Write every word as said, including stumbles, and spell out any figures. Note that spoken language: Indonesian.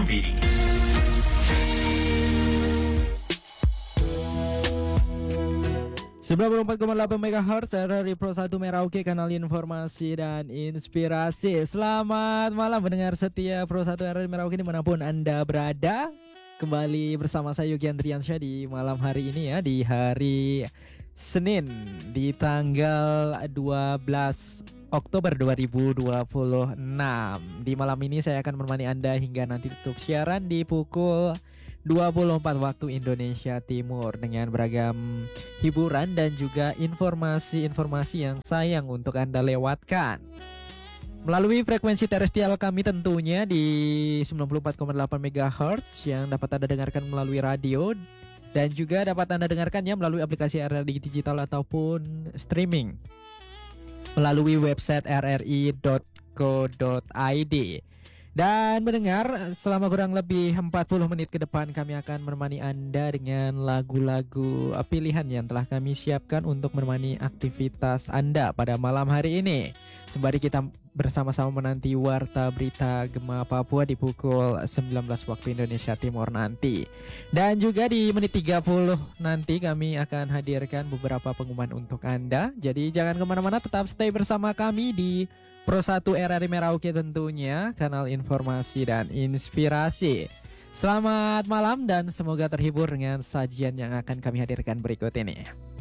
Jambi. sembilan puluh empat koma delapan megahertz R R I Pro satu Merauke, kanal informasi dan inspirasi. Selamat malam pendengar setia Pro satu R R I Merauke dimanapun Anda berada. Kembali bersama saya Yogi Andriansyah di malam hari ini ya, di hari Senin di tanggal dua belas Oktober dua ribu dua puluh enam. Di malam ini saya akan menemani Anda hingga nanti tutup siaran di pukul dua puluh empat waktu Indonesia Timur dengan beragam hiburan dan juga informasi-informasi yang sayang untuk Anda lewatkan melalui frekuensi terestrial kami tentunya di sembilan puluh empat koma delapan megahertz yang dapat Anda dengarkan melalui radio dan juga dapat Anda dengarkannya melalui aplikasi R R I Digital ataupun streaming melalui website r r i dot co dot i d. Dan mendengar, selama kurang lebih empat puluh menit ke depan kami akan menemani Anda dengan lagu-lagu pilihan yang telah kami siapkan untuk menemani aktivitas Anda pada malam hari ini. Sembari kita bersama-sama menanti warta berita Gema Papua di pukul sembilan belas waktu Indonesia Timur nanti. Dan juga di menit tiga puluh nanti kami akan hadirkan beberapa pengumuman untuk Anda. Jadi jangan kemana-mana, tetap stay bersama kami di Pro satu R R I Merauke tentunya, kanal informasi dan inspirasi. Selamat malam dan semoga terhibur dengan sajian yang akan kami hadirkan berikut ini.